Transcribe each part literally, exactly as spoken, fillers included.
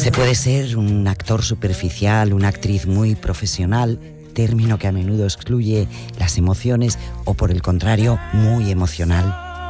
Se puede ser un actor superficial, una actriz muy profesional, término que a menudo excluye las emociones, o por el contrario, muy emocional.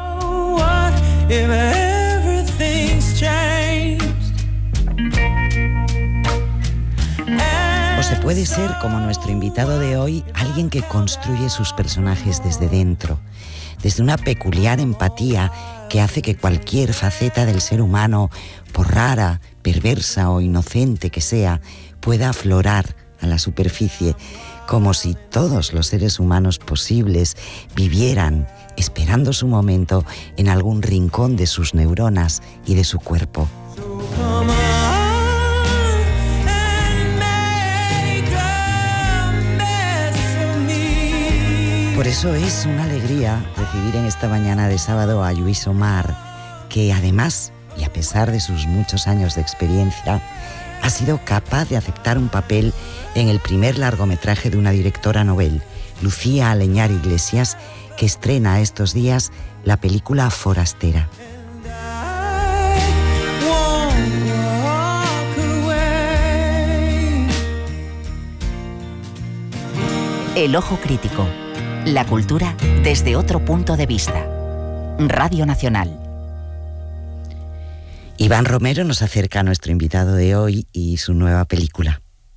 O se puede ser, como nuestro invitado de hoy, alguien que construye sus personajes desde dentro, desde una peculiar empatía que hace que cualquier faceta del ser humano, por rara, perversa o inocente que sea, pueda aflorar a la superficie, como si todos los seres humanos posibles vivieran esperando su momento en algún rincón de sus neuronas y de su cuerpo. Por eso es una alegría recibir en esta mañana de sábado a Lluís Omar, que además, y a pesar de sus muchos años de experiencia, ha sido capaz de aceptar un papel en el primer largometraje de una directora novel, Lucía Aleñar Iglesias, que estrena estos días la película Forastera. El ojo crítico. La cultura desde otro punto de vista. Radio Nacional. Iván Romero nos acerca a nuestro invitado de hoy y su nueva película.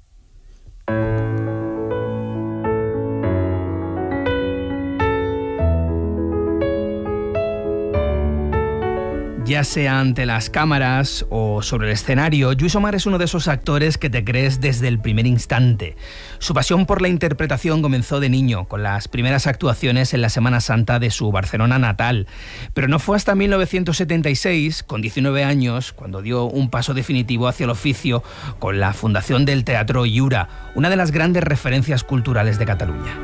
Ya sea ante las cámaras o sobre el escenario, Lluís Omar es uno de esos actores que te crees desde el primer instante. Su pasión por la interpretación comenzó de niño, con las primeras actuaciones en la Semana Santa de su Barcelona natal. Pero no fue hasta mil novecientos setenta y seis, con diecinueve años, cuando dio un paso definitivo hacia el oficio con la fundación del Teatro Lliure, una de las grandes referencias culturales de Cataluña.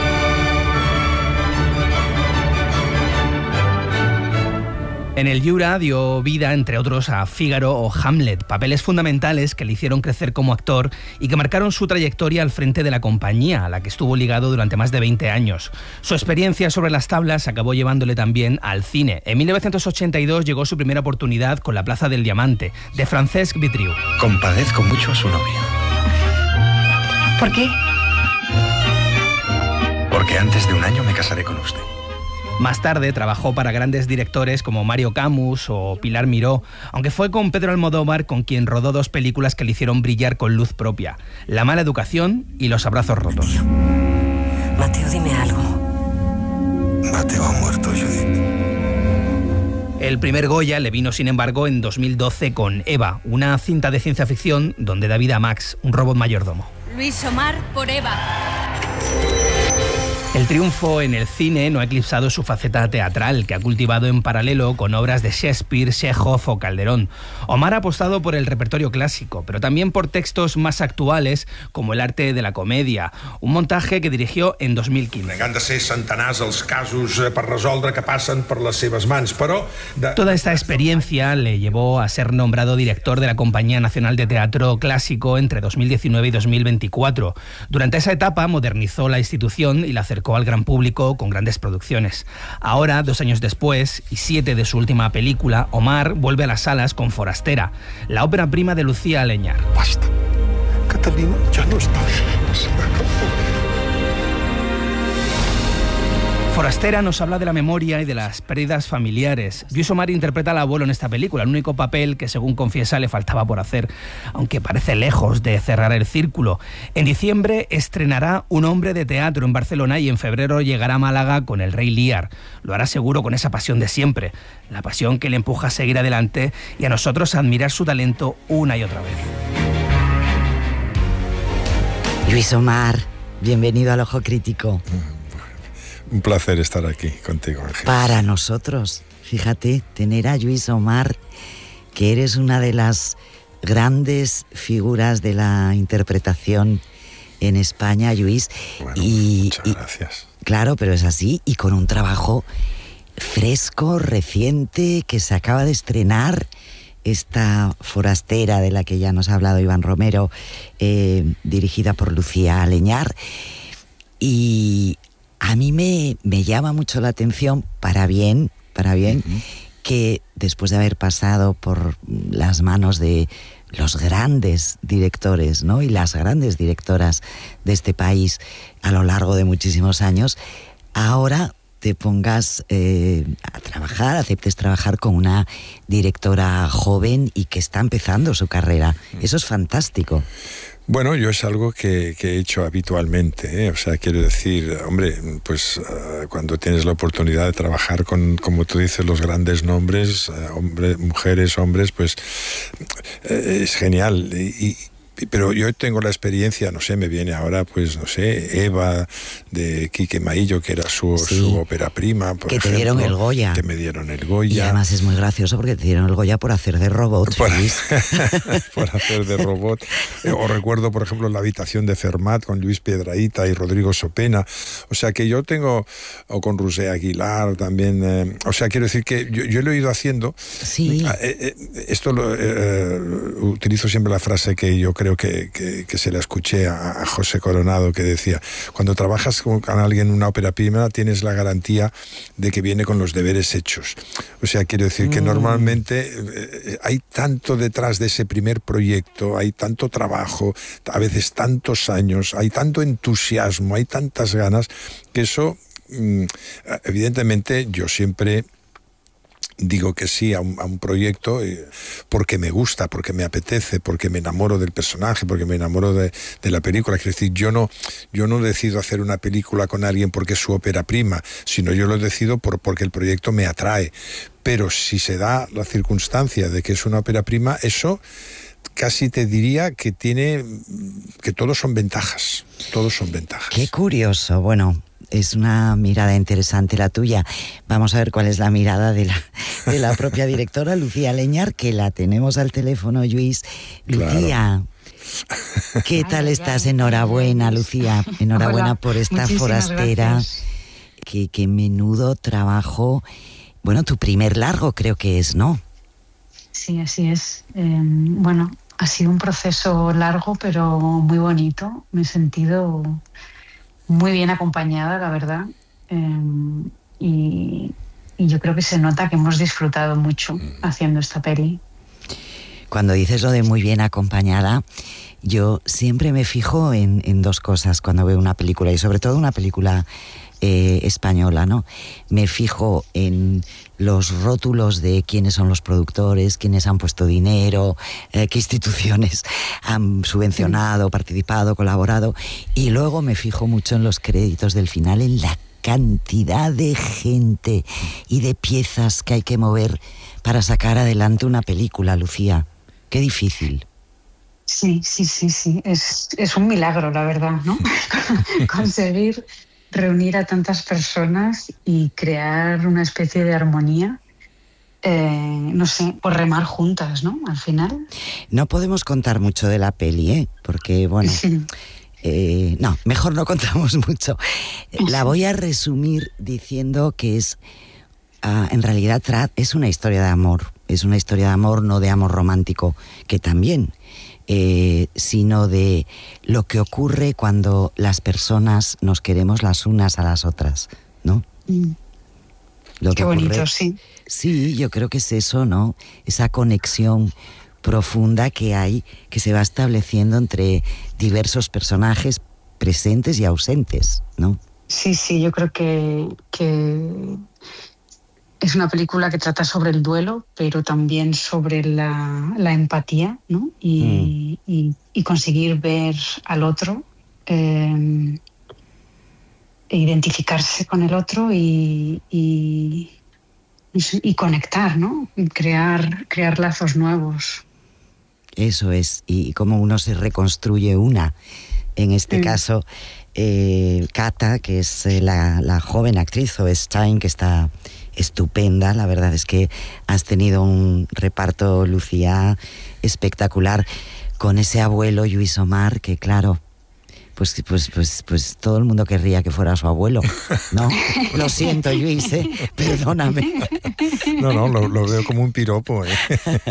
En el Lliure dio vida, entre otros, a Fígaro o Hamlet, papeles fundamentales que le hicieron crecer como actor y que marcaron su trayectoria al frente de la compañía, a la que estuvo ligado durante más de veinte años. Su experiencia sobre las tablas acabó llevándole también al cine. En mil novecientos ochenta y dos llegó su primera oportunidad con La Plaza del Diamante, de Francesc Vitriu. Compadezco mucho a su novio. ¿Por qué? Porque antes de un año me casaré con usted. Más tarde trabajó para grandes directores como Mario Camus o Pilar Miró, aunque fue con Pedro Almodóvar con quien rodó dos películas que le hicieron brillar con luz propia: La mala educación y Los abrazos rotos. Mateo, Mateo, dime algo. Mateo ha muerto, Judith. El primer Goya le vino, sin embargo, en dos mil doce con Eva, una cinta de ciencia ficción donde da vida a Max, un robot mayordomo. Lluís Omar por Eva. El triunfo en el cine no ha eclipsado su faceta teatral, que ha cultivado en paralelo con obras de Shakespeare, Chekhov o Calderón. Omar ha apostado por el repertorio clásico, pero también por textos más actuales, como El arte de la comedia, un montaje que dirigió en dos mil quince. Han de ser centenars els casos per resoldre que passen per les seves mans, però... De... Toda esta experiencia le llevó a ser nombrado director de la Compañía Nacional de Teatro Clásico entre dos mil diecinueve y dos mil veinticuatro. Durante esa etapa modernizó la institución y la acercó al gran público con grandes producciones. Ahora, dos años después, y siete de su última película, Omar vuelve a las salas con Forastera, la ópera prima de Lucía Aleñar. Basta. Catalina ya no está. Forastera nos habla de la memoria y de las pérdidas familiares. Lluís Omar interpreta al abuelo en esta película, el único papel que, según confiesa, le faltaba por hacer, aunque parece lejos de cerrar el círculo. En diciembre estrenará Un hombre de teatro en Barcelona y en febrero llegará a Málaga con El Rey Lear. Lo hará seguro con esa pasión de siempre, la pasión que le empuja a seguir adelante y a nosotros a admirar su talento una y otra vez. Lluís Omar, bienvenido al Ojo Crítico. Un placer estar aquí contigo, Ángel. Para nosotros, fíjate, tener a Lluís Omar, que eres una de las grandes figuras de la interpretación en España, Lluís. Bueno, y, muchas y, gracias. Claro, pero es así, y con un trabajo fresco, reciente, que se acaba de estrenar, esta Forastera de la que ya nos ha hablado Iván Romero, eh, dirigida por Lucía Aleñar. Y a mí me, me llama mucho la atención, para bien, para bien, uh-huh. que después de haber pasado por las manos de los grandes directores, ¿no?, y las grandes directoras de este país a lo largo de muchísimos años, ahora te pongas eh, a trabajar, aceptes trabajar con una directora joven y que está empezando su carrera. Eso es fantástico. Bueno, yo es algo que, que he hecho habitualmente, ¿eh? O sea, quiero decir, hombre, pues uh, cuando tienes la oportunidad de trabajar con, como tú dices, los grandes nombres, uh, hombres, mujeres, hombres, pues uh, es genial. Y, y, pero yo tengo la experiencia, no sé, me viene ahora, pues, no sé, Eva, de Quique Maillo, que era su, sí, su ópera prima, por que ejemplo, te dieron el Goya. Que me dieron el Goya. Y además es muy gracioso porque te dieron el Goya por hacer de robot. Por, por hacer de robot. O recuerdo, por ejemplo, La habitación de Fermat con Luis Piedrahita y Rodrigo Sopena. O sea, que yo tengo, o con Rusé Aguilar también, eh, o sea, quiero decir que yo, yo lo he ido haciendo. Sí. Eh, eh, esto lo, eh, utilizo siempre la frase que yo creo que, que, que se la escuché a, a José Coronado, que decía, cuando trabajas con, con alguien en una ópera prima tienes la garantía de que viene con los deberes hechos. O sea, quiero decir que mm. normalmente eh, hay tanto detrás de ese primer proyecto, hay tanto trabajo, a veces tantos años, hay tanto entusiasmo, hay tantas ganas, que eso, mm, evidentemente, yo siempre digo que sí a un, a un proyecto eh, porque me gusta, porque me apetece, porque me enamoro del personaje, porque me enamoro de, de la película. Es decir, yo no, yo no decido hacer una película con alguien porque es su ópera prima, sino yo lo decido por, porque el proyecto me atrae. Pero si se da la circunstancia de que es una ópera prima, eso casi te diría que tiene, que todos son ventajas, todos son ventajas. Qué curioso. Bueno, es una mirada interesante la tuya. Vamos a ver cuál es la mirada de la, de la propia directora, Lucía Leñar, que la tenemos al teléfono, Lluís. Lucía, claro. ¿Qué tal estás? Enhorabuena, Lucía. Enhorabuena Hola. por esta Muchísimas forastera. Qué, qué menudo trabajo. Bueno, tu primer largo creo que es, ¿no? Sí, así es. Eh, bueno, ha sido un proceso largo, pero muy bonito. Me he sentido muy bien acompañada, la verdad, eh, y, y yo creo que se nota que hemos disfrutado mucho haciendo esta peli. Cuando dices lo de muy bien acompañada, yo siempre me fijo en, en dos cosas cuando veo una película, y sobre todo una película eh, española, ¿no? Me fijo en los rótulos de quiénes son los productores, quiénes han puesto dinero, eh, qué instituciones han subvencionado, participado, colaborado, y luego me fijo mucho en los créditos del final, en la cantidad de gente y de piezas que hay que mover para sacar adelante una película, Lucía. Qué difícil. Sí, sí, sí, sí. Es, es un milagro, la verdad, ¿no? Conseguir reunir a tantas personas y crear una especie de armonía, eh, no sé, por remar juntas, ¿no? Al final. No podemos contar mucho de la peli, ¿eh? Porque, bueno, sí. eh, no, mejor no contamos mucho. La voy a resumir diciendo que es, uh, en realidad, es una historia de amor. Es una historia de amor, no de amor romántico, que también... Eh, sino de lo que ocurre cuando las personas nos queremos las unas a las otras, ¿no? Mm. Lo Qué ocurre, bonito, sí. Sí, yo creo que es eso, ¿no? Esa conexión profunda que hay, que se va estableciendo entre diversos personajes presentes y ausentes, ¿no? Sí, sí, yo creo que... que... es una película que trata sobre el duelo, pero también sobre la, la empatía, ¿no? Y, mm. y, y conseguir ver al otro, eh, e identificarse con el otro y, y, y conectar, ¿no? Y crear, crear lazos nuevos. Eso es, y cómo uno se reconstruye una. En este mm. caso, eh, Cata, que es eh, la, la joven actriz, o Stein, que está... estupenda, la verdad es que has tenido un reparto, Lucía, espectacular, con ese abuelo Lluís Omar, que claro, pues, pues, pues, pues todo el mundo querría que fuera su abuelo, ¿no? Lo siento, Lluís, ¿eh? Perdóname. No, no, lo, lo veo como un piropo, ¿eh?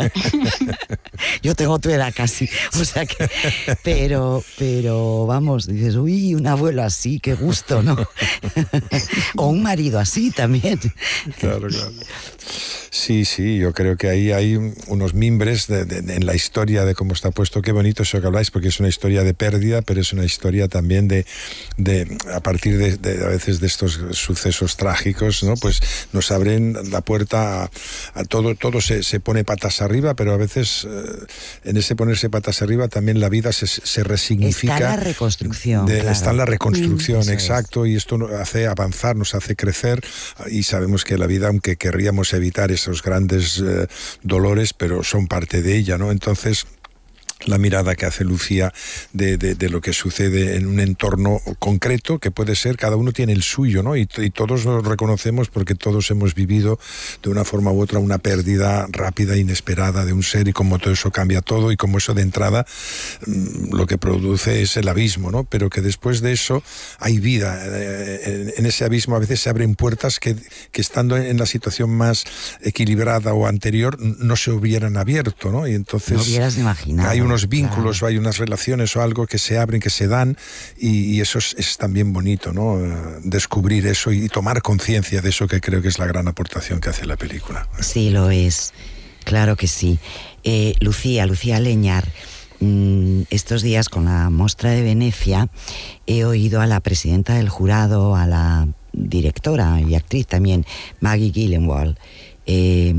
Yo tengo tu edad casi, o sea que... Pero, pero vamos, dices, uy, un abuelo así, qué gusto, ¿no? O un marido así también. Claro, claro. Sí, sí, yo creo que ahí hay unos mimbres de, de, en la historia de cómo está puesto. Qué bonito eso que habláis, porque es una historia de pérdida, pero es una historia también de, de a partir de, de a veces de estos sucesos trágicos, ¿no? Pues nos abren la puerta a, a todo, todo se, se pone patas arriba, pero a veces eh, en ese ponerse patas arriba también la vida se, se resignifica. Está la reconstrucción. De, claro. Está en la reconstrucción, mm, exacto, es. Y esto nos hace avanzar, nos hace crecer, y sabemos que la vida, aunque querríamos evitar esos grandes eh, dolores, pero son parte de ella, ¿no? Entonces, la mirada que hace Lucía de, de, de lo que sucede en un entorno concreto, que puede ser, cada uno tiene el suyo, ¿no? Y, y todos nos reconocemos porque todos hemos vivido de una forma u otra una pérdida rápida, inesperada de un ser, y como todo eso cambia todo, y como eso de entrada mmm, lo que produce es el abismo, ¿no? Pero que después de eso hay vida. En, en ese abismo a veces se abren puertas que, que estando en la situación más equilibrada o anterior no se hubieran abierto, ¿no? Y entonces no hubieras imaginado. Hay un unos vínculos, claro. Hay unas relaciones o algo que se abren, que se dan, y, y eso es, es también bonito, ¿no? Uh, descubrir eso y tomar conciencia de eso, que creo que es la gran aportación que hace la película. Sí, lo es, claro que sí. Eh, Lucía, Lucía Leñar, mmm, estos días con la Mostra de Venecia he oído a la presidenta del jurado, a la directora y actriz también, Maggie Gyllenhaal, eh,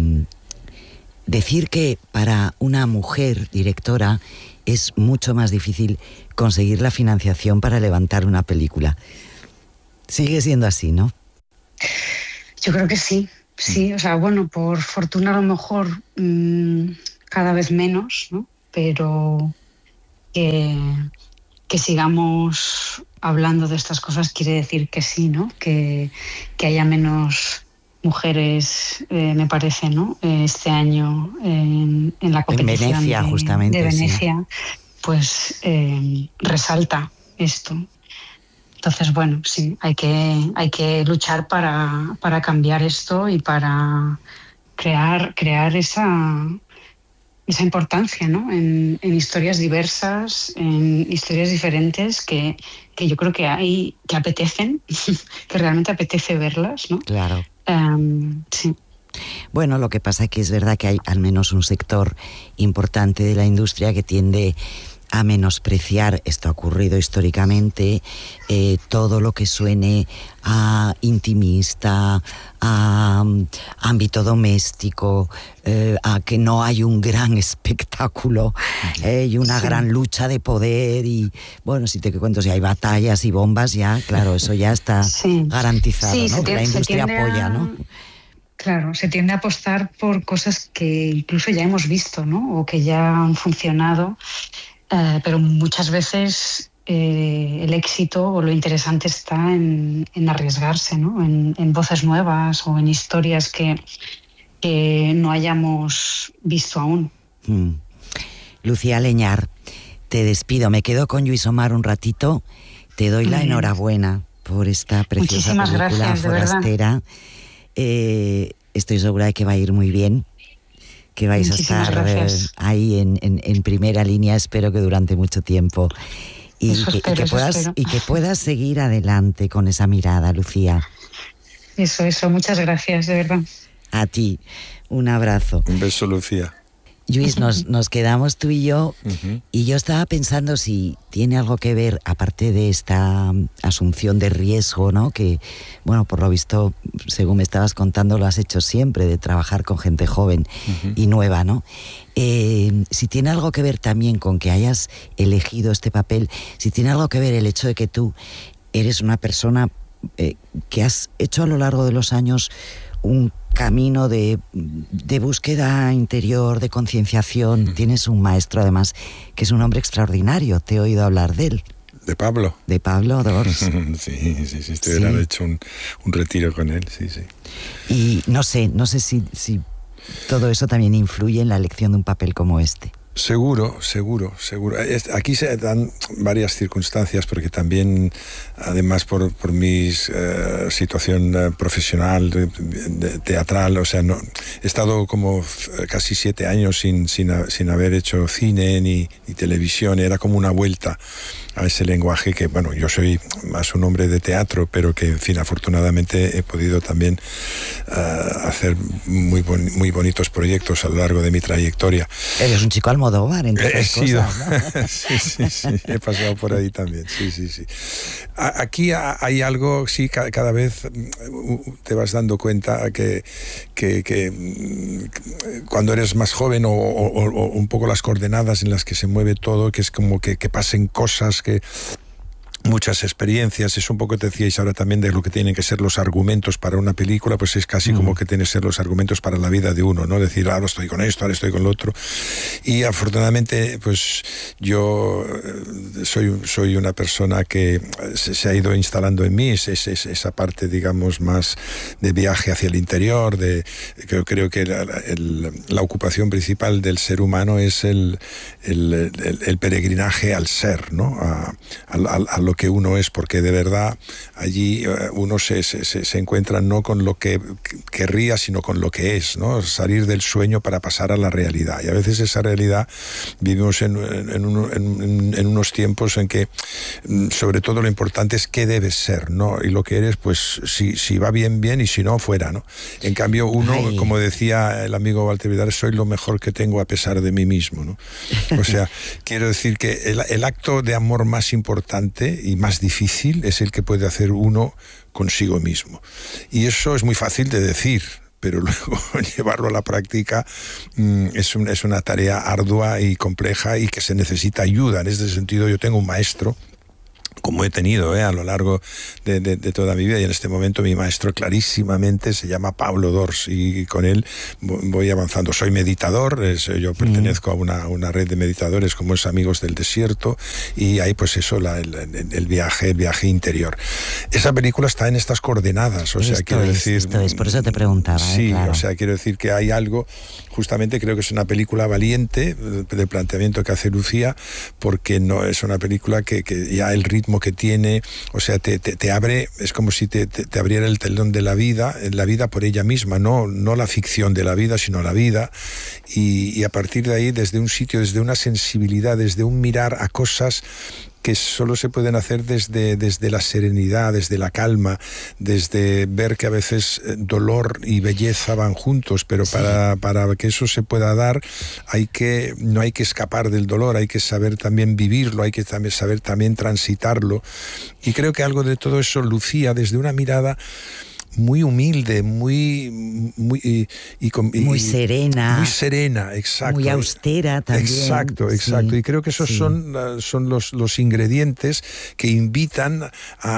decir que para una mujer directora es mucho más difícil conseguir la financiación para levantar una película. Sigue siendo así, ¿no? Yo creo que sí, sí. O sea, bueno, por fortuna a lo mejor mmm, cada vez menos, ¿no? Pero que, que sigamos hablando de estas cosas quiere decir que sí, ¿no? Que, que haya menos mujeres, eh, me parece, ¿no? Este año en, en la competición en Venecia, de, justamente, de Venecia, sí. Pues eh, resalta esto. Entonces, bueno, sí, hay que, hay que luchar para, para cambiar esto y para crear, crear esa, esa importancia, ¿no? En, en historias diversas, en historias diferentes que, que yo creo que hay, que apetecen, que realmente apetece verlas, ¿no? Claro. Um, sí. Bueno, lo que pasa es que es verdad que hay al menos un sector importante de la industria que tiende a menospreciar, esto ha ocurrido históricamente, eh, todo lo que suene a intimista, a um, ámbito doméstico, eh, a que no hay un gran espectáculo eh, y una sí. gran lucha de poder, y bueno, si te cuento, si hay batallas y bombas, ya, claro, eso ya está sí. garantizado, sí, ¿no? Que la industria apoya, a... ¿no? Claro, se tiende a apostar por cosas que incluso ya hemos visto, ¿no? O que ya han funcionado. Uh, pero muchas veces eh, el éxito o lo interesante está en, en arriesgarse, ¿no? En, en voces nuevas o en historias que, que no hayamos visto aún. Mm. Lucía Leñar, te despido. Me quedo con Lluís Omar un ratito. Te doy la enhorabuena por esta preciosa Muchísimas película gracias, Forastera. Eh, estoy segura de que va a ir muy bien, que vais Muchísimas a estar eh, ahí en, en, en primera línea, espero que durante mucho tiempo, y, eso que, espero, y, que puedas, espero. y que puedas seguir adelante con esa mirada, Lucía. Eso, eso, muchas gracias, de verdad. A ti, un abrazo. Un beso, Lucía. Luis, nos, nos quedamos tú y yo, uh-huh. y yo estaba pensando si tiene algo que ver, aparte de esta asunción de riesgo, ¿no? Que, bueno, por lo visto, según me estabas contando, lo has hecho siempre, de trabajar con gente joven uh-huh. y nueva, ¿no? Eh, si tiene algo que ver también con que hayas elegido este papel, si tiene algo que ver el hecho de que tú eres una persona eh, que has hecho a lo largo de los años un camino de, de búsqueda interior, de concienciación. Mm. Tienes un maestro, además, que es un hombre extraordinario. Te he oído hablar de él. ¿De Pablo? De Pablo Dors. sí, sí, sí. Estoy sí. hecho un, un retiro con él, sí, sí. Y no sé, no sé si, si todo eso también influye en la elección de un papel como este. Seguro, seguro, seguro. Aquí se dan varias circunstancias, porque también, además por, por mi eh, situación eh, profesional, de, de, teatral, o sea, no, he estado como casi siete años sin, sin, sin haber hecho cine ni, ni televisión. Era como una vuelta a ese lenguaje que, bueno, yo soy más un hombre de teatro, pero que, en fin, afortunadamente he podido también uh, hacer muy, bon, muy bonitos proyectos a lo largo de mi trayectoria. Eres un chico Almodóvar, entre otras sido, cosas, ¿no? sí, sí, sí, he pasado por ahí también, sí, sí, sí. Aquí hay algo, sí, cada vez te vas dando cuenta que, que, que cuando eres más joven o, o, o un poco las coordenadas en las que se mueve todo, que es como que, que pasen cosas, que muchas experiencias, es un poco, te decíais ahora también, de lo que tienen que ser los argumentos para una película, pues es casi mm. como que tienen que ser los argumentos para la vida de uno, ¿no? Decir, ahora estoy con esto, ahora estoy con lo otro. Y afortunadamente, pues yo soy, soy una persona que se, se ha ido instalando en mí, es, es, es, esa parte, digamos, más de viaje hacia el interior, de que creo que la, el, la ocupación principal del ser humano es el, el, el, el peregrinaje al ser, ¿no? A, a, a lo que uno es, porque de verdad allí uno se, se, se encuentra no con lo que querría, sino con lo que es, ¿no? Salir del sueño para pasar a la realidad. Y a veces esa realidad vivimos en, en, un, en, en unos tiempos en que sobre todo lo importante es qué debes ser, ¿no? Y lo que eres, pues si, si va bien, bien, y si no, fuera, ¿no? En cambio uno, Ay. como decía el amigo Walter Vidal, soy lo mejor que tengo a pesar de mí mismo, ¿no? O sea, quiero decir que el, el acto de amor más importante y más difícil es el que puede hacer uno consigo mismo. Y eso es muy fácil de decir, pero luego llevarlo a la práctica mmm, es, un, es una tarea ardua y compleja, y que se necesita ayuda. En este sentido, yo tengo un maestro, como he tenido eh, a lo largo de, de, de toda mi vida, y en este momento mi maestro clarísimamente se llama Pablo Dors, y con él voy avanzando. Soy meditador, es, yo pertenezco a una, una red de meditadores como es Amigos del Desierto, y ahí pues eso, la, el, el viaje, el viaje interior. Esa película está en estas coordenadas, o sea, esto quiero es, decir... Esto es, por eso te preguntaba. Sí, eh, claro. O sea, quiero decir que hay algo, justamente creo que es una película valiente del planteamiento que hace Lucía, porque no es una película que, que ya el ritmo que tiene, o sea, te, te, te abre, es como si te, te, te abriera el telón de la vida, la vida por ella misma, no, no la ficción de la vida, sino la vida, y, y a partir de ahí, desde un sitio, desde una sensibilidad, desde un mirar a cosas que solo se pueden hacer desde, desde la serenidad, desde la calma, desde ver que a veces dolor y belleza van juntos, pero sí. para, para que eso se pueda dar, hay que, no hay que escapar del dolor, hay que saber también vivirlo, hay que también saber también transitarlo. Y creo que algo de todo eso Lucía, desde una mirada muy humilde, muy muy y, y, y, muy serena, muy serena, exacto, muy austera también. Exacto, exacto. Sí, y creo que esos sí. son son los los ingredientes que invitan a,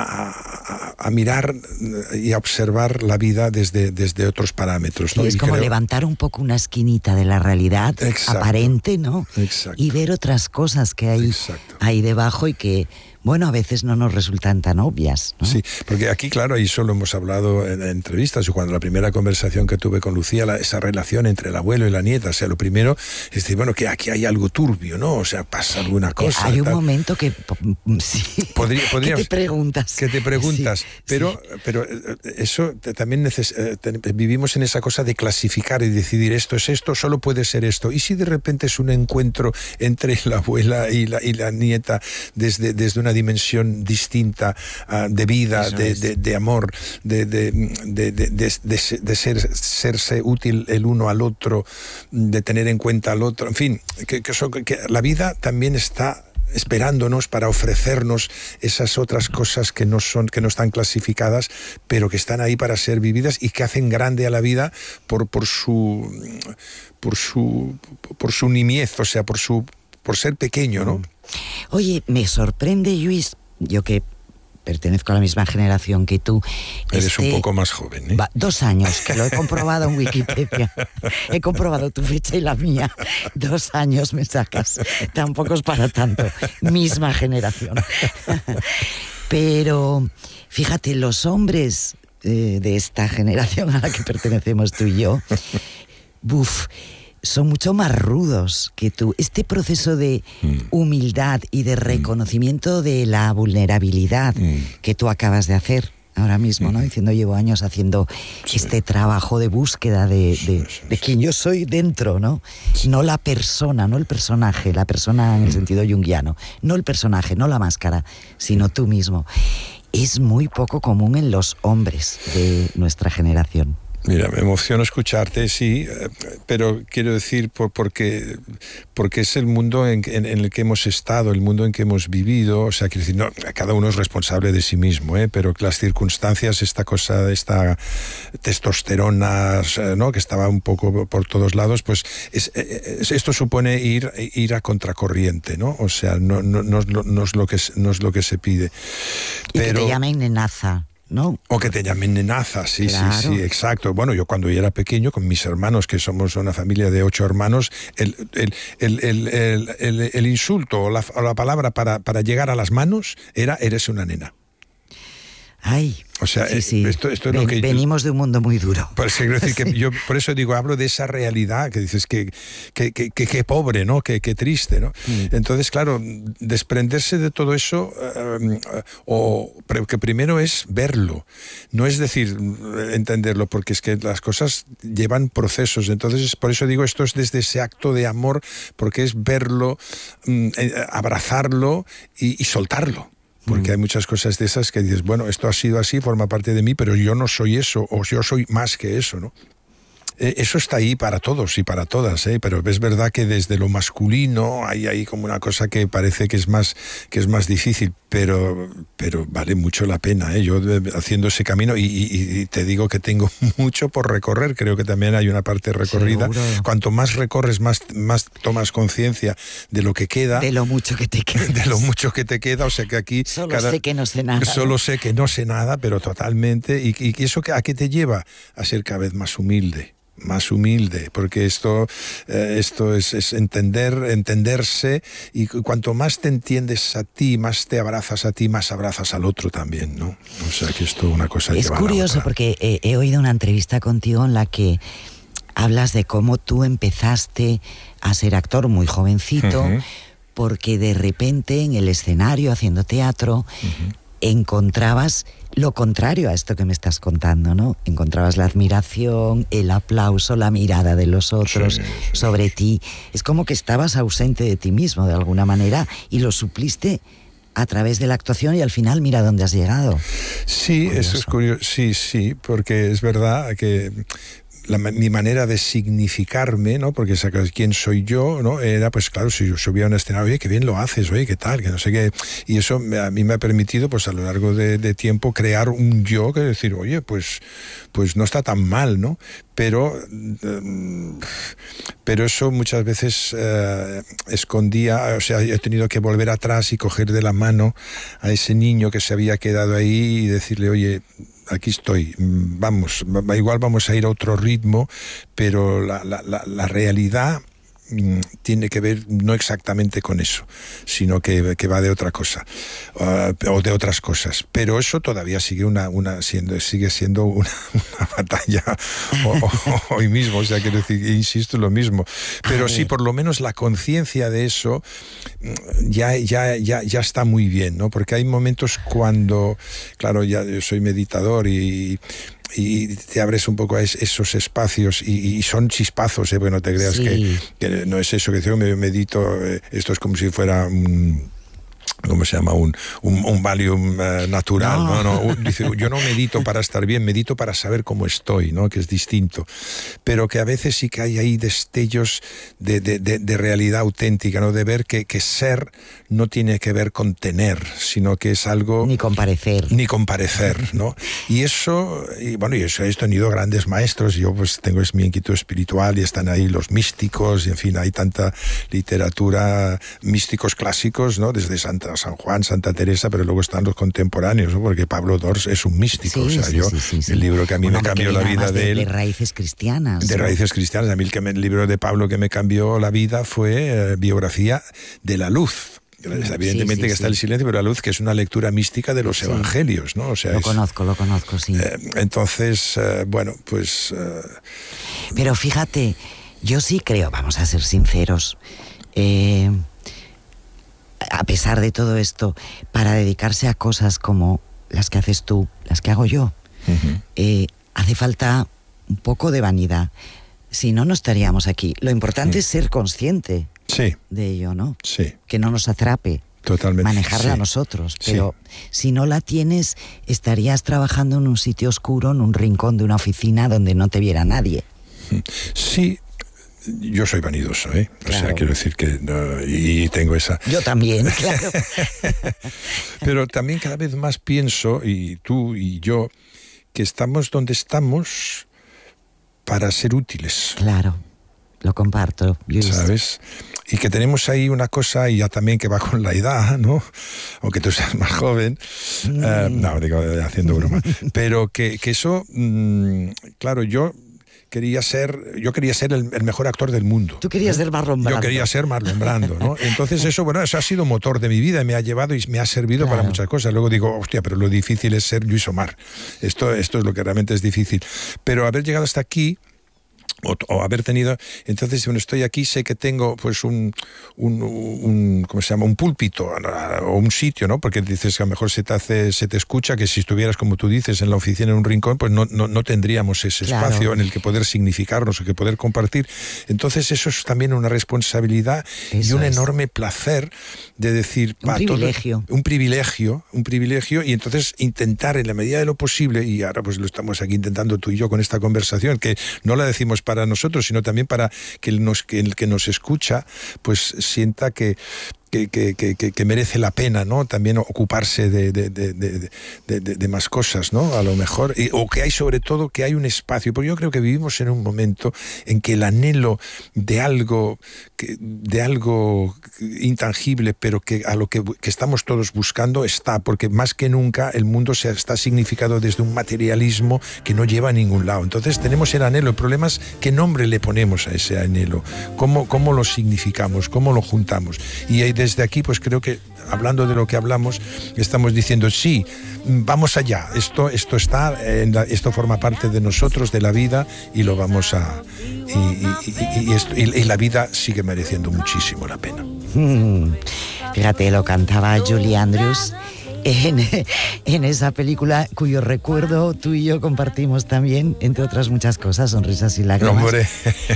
a, a mirar y a observar la vida desde desde otros parámetros, ¿no? Sí, es y como creo... levantar un poco una esquinita de la realidad exacto. aparente, ¿no? Exacto. Y ver otras cosas que hay exacto. ahí debajo y que, bueno, a veces no nos resultan tan obvias, ¿no? Sí, porque aquí, claro, ahí solo hemos hablado en, en entrevistas, y cuando la primera conversación que tuve con Lucía, la, esa relación entre el abuelo y la nieta, o sea, lo primero es decir, bueno, que aquí hay algo turbio, ¿no? O sea, pasa alguna cosa. Eh, hay un tal. momento que... Sí. Podría, podría, ¿Qué te preguntas? Que te preguntas, sí, pero, sí. pero eso también neces- vivimos en esa cosa de clasificar y decidir esto es esto, solo puede ser esto. Y si de repente es un encuentro entre la abuela y la, y la nieta desde, desde una dimensión distinta uh, de vida, de, de, de amor, de, de, de, de, de, de, de ser, serse útil el uno al otro, de tener en cuenta al otro, en fin, que, que, eso, que la vida también está esperándonos para ofrecernos esas otras cosas que no son, que no están clasificadas, pero que están ahí para ser vividas y que hacen grande a la vida por, por su por su por su niñez, o sea, por su por ser pequeño, ¿no? Oye, me sorprende, Lluís, yo que pertenezco a la misma generación que tú. Eres este, un poco más joven, ¿eh? Va, dos años, que lo he comprobado en Wikipedia. He comprobado tu fecha y la mía. Dos años me sacas. Tampoco es para tanto. Misma generación. Pero, fíjate, los hombres eh, de esta generación a la que pertenecemos tú y yo, buf, son mucho más rudos que tú. Este proceso de mm. humildad y de reconocimiento mm. de la vulnerabilidad mm. que tú acabas de hacer ahora mismo, ¿no? Diciendo, llevo años haciendo sí. este trabajo de búsqueda de, de, sí, sí, de quién yo soy dentro, ¿no? Sí. No la persona, no el personaje, la persona en el sentido junguiano, no el personaje, no la máscara, sino tú mismo. Es muy poco común en los hombres de nuestra generación. Mira, me emociona escucharte, sí, pero quiero decir por, porque, porque es el mundo en, en, en el que hemos estado, el mundo en que hemos vivido. O sea, quiero decir, no, cada uno es responsable de sí mismo, ¿eh? Pero las circunstancias, esta cosa, esta testosterona, ¿no? Que estaba un poco por todos lados, pues es, es, esto supone ir, ir a contracorriente, ¿no? O sea, no, no, no, no, no, es, lo que, no es lo que se pide. Y pero, que te llamen nenaza. ¿No? O que te llamen nenaza, sí, claro. sí, sí, exacto. Bueno, yo cuando yo era pequeño, con mis hermanos, que somos una familia de ocho hermanos, el, el, el, el, el, el, el insulto o la, o la palabra para, para llegar a las manos era, eres una nena. Ay, o sea, sí, sí. Esto, esto es Ven, lo que venimos de un mundo muy duro. Por eso, decir sí. que yo, por eso digo, hablo de esa realidad que dices que que, que, que, que pobre, ¿no? Que, que triste, ¿no? Mm. Entonces, claro, desprenderse de todo eso, uh, o que primero es verlo, no es decir entenderlo, porque es que las cosas llevan procesos. Entonces, por eso digo, esto es desde ese acto de amor, porque es verlo, um, abrazarlo y, y soltarlo. Porque hay muchas cosas de esas que dices, bueno, esto ha sido así, forma parte de mí, pero yo no soy eso, o yo soy más que eso, ¿no? Eso está ahí para todos y para todas, ¿eh? Pero es verdad que desde lo masculino hay ahí como una cosa que parece que es más, que es más difícil, pero, pero vale mucho la pena, ¿eh? Yo haciendo ese camino, y, y, y te digo que tengo mucho por recorrer, creo que también hay una parte recorrida. Seguro. Cuanto más recorres, más, más tomas conciencia de lo que queda. De lo mucho que te queda. De lo mucho que te queda, o sea que aquí... Solo cada, sé que no sé nada. Solo ¿no? sé que no sé nada, pero totalmente, y, y eso ¿a qué te lleva? A ser cada vez más humilde. más humilde, porque esto, eh, esto es, es entender, entenderse, y cuanto más te entiendes a ti, más te abrazas a ti, más abrazas al otro también, ¿no? O sea que esto una cosa es lleva curioso a la otra. Porque he, he oído una entrevista contigo en la que hablas de cómo tú empezaste a ser actor muy jovencito, uh-huh. porque de repente en el escenario haciendo teatro uh-huh. encontrabas lo contrario a esto que me estás contando, ¿no? Encontrabas la admiración, el aplauso, la mirada de los otros sí, sí, sobre sí. ti. Es como que estabas ausente de ti mismo de alguna manera y lo supliste a través de la actuación, y al final mira dónde has llegado. Sí, curioso. Eso es curioso. Sí, sí, porque es verdad que La, mi manera de significarme, ¿no? Porque sacas quién soy yo, ¿no? Era, pues claro, si yo subía a un escenario, oye, qué bien lo haces, oye, qué tal, que no sé qué. Y eso a mí me ha permitido, pues a lo largo de, de tiempo, crear un yo, que decir, oye, pues, pues no está tan mal, ¿no? Pero, um, pero eso muchas veces uh, escondía, o sea, he tenido que volver atrás y coger de la mano a ese niño que se había quedado ahí y decirle, oye, aquí estoy, vamos, igual vamos a ir a otro ritmo, pero la, la, la, la realidad tiene que ver no exactamente con eso, sino que, que va de otra cosa, uh, o de otras cosas. Pero eso todavía sigue una, una siendo, sigue siendo una, una batalla o, o, hoy mismo, o sea, quiero decir, insisto, lo mismo. Pero sí, por lo menos la conciencia de eso ya, ya, ya, ya está muy bien, ¿no? Porque hay momentos cuando, claro, ya yo soy meditador y y te abres un poco a es, esos espacios y, y son chispazos, ¿eh? Porque no te creas sí. que, que no es eso que digo, me medito, eh, esto es como si fuera un, ¿cómo se llama? Un, un, un Valium uh, natural, no. ¿no? no dice, yo no medito para estar bien, medito para saber cómo estoy, ¿no? Que es distinto. Pero que a veces sí que hay ahí destellos de, de, de, de realidad auténtica, ¿no? De ver que, que ser no tiene que ver con tener, sino que es algo... Ni con parecer. Ni con parecer, ¿no? Y eso, y bueno, y eso he tenido grandes maestros, yo pues tengo es mi inquietud espiritual y están ahí los místicos, y en fin, hay tanta literatura, místicos clásicos, ¿no? Desde Santa San Juan, Santa Teresa, pero luego están los contemporáneos, ¿no? Porque Pablo Dors es un místico, sí, o sea, sí, yo, sí, sí, sí. el libro que a mí Una me cambió la vida de, de él... De raíces cristianas. De ¿no? raíces cristianas, a mí el, que me, el libro de Pablo que me cambió la vida fue eh, Biografía de la Luz. Evidentemente sí, sí, que está sí. el silencio, pero la luz, que es una lectura mística de los sí. evangelios, ¿no? O sea, lo es, conozco, lo conozco, sí. Eh, entonces, eh, bueno, pues... Eh, pero fíjate, Yo sí creo, vamos a ser sinceros, eh, a pesar de todo esto, para dedicarse a cosas como las que haces tú, las que hago yo, uh-huh. eh, hace falta un poco de vanidad. Si no, no estaríamos aquí. Lo importante uh-huh. es ser consciente sí. de ello, ¿no? Sí. Que no nos atrape. Totalmente. Manejarla sí. nosotros. Pero sí. si no la tienes, estarías trabajando en un sitio oscuro, en un rincón de una oficina donde no te viera nadie. Sí. Yo soy vanidoso, ¿eh? Claro. O sea, quiero decir que... No, y tengo esa... Yo también, claro. Pero también cada vez más pienso, y tú y yo, que estamos donde estamos para ser útiles. Claro, lo comparto. Luis. ¿Sabes? Y que tenemos ahí una cosa, y ya también que va con la edad, ¿no? Aunque tú seas más joven. Mm. Uh, no, digo, haciendo broma. Pero que, que eso, mmm, claro, yo... Quería ser, yo quería ser el, el mejor actor del mundo. Tú querías ¿eh? ser Marlon Brando. Yo quería ser Marlon Brando, ¿no? Entonces eso, bueno, eso ha sido motor de mi vida y me ha llevado y me ha servido claro. para muchas cosas. Luego digo, hostia, pero lo difícil es ser Lluís Omar. Esto, esto es lo que realmente es difícil. Pero haber llegado hasta aquí, o, o haber tenido, entonces bueno, estoy aquí, sé que tengo pues un, un, un ¿cómo se llama? Un púlpito o un sitio, ¿no? Porque dices que a lo mejor se te hace, se te escucha, que si estuvieras, como tú dices, en la oficina, en un rincón, pues no, no, no tendríamos ese claro. espacio en el que poder significarnos o que poder compartir. Entonces eso es también una responsabilidad eso y un es. enorme placer de decir... Un privilegio. Todo, un privilegio, un privilegio, y entonces intentar en la medida de lo posible, y ahora pues lo estamos aquí intentando tú y yo con esta conversación, que no la decimos para nosotros, sino también para que el, nos, que el que nos escucha pues sienta que Que, que, que, que merece la pena, ¿no? También ocuparse de, de, de, de, de, de más cosas, ¿no? A lo mejor, y, o que hay sobre todo, que hay un espacio, porque yo creo que vivimos en un momento en que el anhelo de algo, que, de algo intangible, pero que a lo que, que estamos todos buscando está, porque más que nunca el mundo se está significado desde un materialismo que no lleva a ningún lado. Entonces tenemos el anhelo, el problema es qué nombre le ponemos a ese anhelo, cómo, cómo lo significamos, cómo lo juntamos. Y hay desde aquí, pues creo que, hablando de lo que hablamos, estamos diciendo, sí, vamos allá, esto, esto está, en la, esto forma parte de nosotros, de la vida, y lo vamos a... Y, y, y, y, esto, y, y la vida sigue mereciendo muchísimo la pena. Mm, fíjate, lo cantaba Julie Andrews en, en esa película cuyo recuerdo tú y yo compartimos también, entre otras muchas cosas, Sonrisas y Lágrimas. Hombre.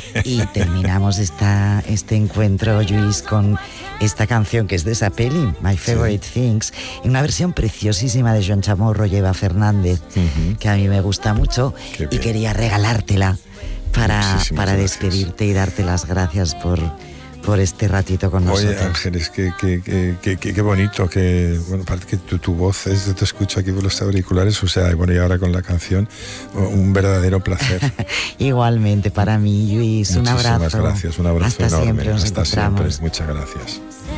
Y terminamos esta, este encuentro, Lluís, con esta canción que es de esa peli, My Favorite sí. Things, en una versión preciosísima de Joan Chamorro y Eva Fernández, uh-huh. que a mí me gusta mucho y quería regalártela para, para despedirte y darte las gracias por... por este ratito con nosotros. Oye, Ángeles, qué que, que, que, que, que bonito, que bueno, aparte que tu, tu voz es, te escucho aquí por los auriculares, o sea, bueno, y ahora con la canción, un verdadero placer. Igualmente, para mí, Lluís, un abrazo. Muchísimas gracias, un abrazo Hasta enorme. Siempre nos Hasta encontramos. siempre, muchas gracias.